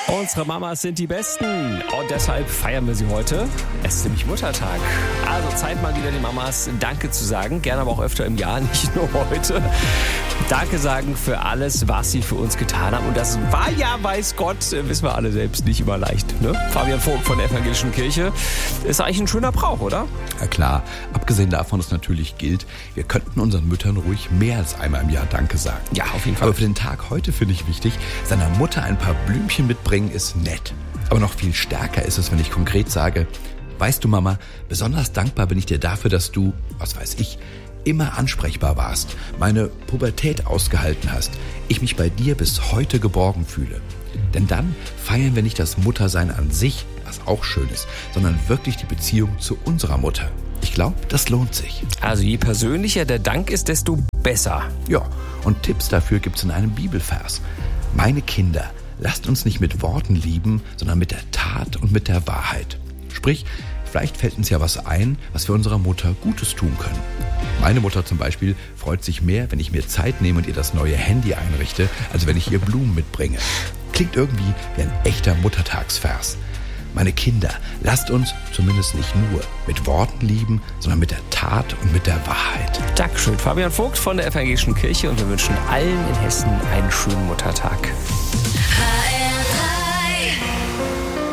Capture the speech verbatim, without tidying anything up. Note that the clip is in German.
Unsere Mamas sind die Besten und deshalb feiern wir sie heute. Es ist nämlich Muttertag. Also Zeit mal wieder den Mamas Danke zu sagen. Gerne aber auch öfter im Jahr, nicht nur heute. Danke sagen für alles, was sie für uns getan haben. Und das war ja, weiß Gott, wissen wir alle selbst, nicht immer leicht. Ne? Fabian Vogt von der Evangelischen Kirche. Ist eigentlich ein schöner Brauch, oder? Ja klar, abgesehen davon, dass natürlich gilt, wir könnten unseren Müttern ruhig mehr als einmal im Jahr Danke sagen. Ja, auf jeden Fall. Aber für den Tag heute finde ich wichtig, seiner Mutter ein paar Blümchen mitbringen ist nett. Aber noch viel stärker ist es, wenn ich konkret sage, weißt du Mama, besonders dankbar bin ich dir dafür, dass du, was weiß ich, immer ansprechbar warst, meine Pubertät ausgehalten hast, ich mich bei dir bis heute geborgen fühle. Denn dann feiern wir nicht das Muttersein an sich, was auch schön ist, sondern wirklich die Beziehung zu unserer Mutter. Ich glaube, das lohnt sich. Also je persönlicher der Dank ist, desto besser. Ja, und Tipps dafür gibt's in einem Bibelvers. Meine Kinder, lasst uns nicht mit Worten lieben, sondern mit der Tat und mit der Wahrheit. Sprich, vielleicht fällt uns ja was ein, was wir unserer Mutter Gutes tun können. Meine Mutter zum Beispiel freut sich mehr, wenn ich mir Zeit nehme und ihr das neue Handy einrichte, als wenn ich ihr Blumen mitbringe. Klingt irgendwie wie ein echter Muttertagsvers. Meine Kinder, lasst uns zumindest nicht nur mit Worten lieben, sondern mit der Tat und mit der Wahrheit. Dankeschön, Fabian Vogt von der Evangelischen Kirche, und wir wünschen allen in Hessen einen schönen Muttertag.